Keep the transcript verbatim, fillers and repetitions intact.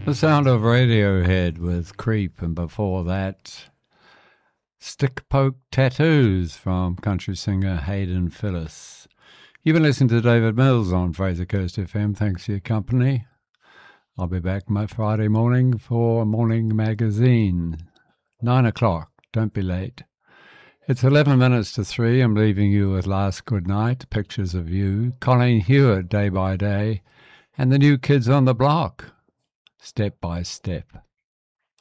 The sound of Radiohead with Creep, and before that, Stick Poke Tattoos from country singer Hayden Phillis. You've been listening to David Mills on Fraser Coast F M. Thanks for your company. I'll be back my Friday morning for Morning Magazine. Nine o'clock. Don't be late. It's eleven minutes to three. I'm leaving you with Last Good Night, Pictures of You, Colleen Hewitt, Day by Day, and the New Kids on the Block, Step by Step.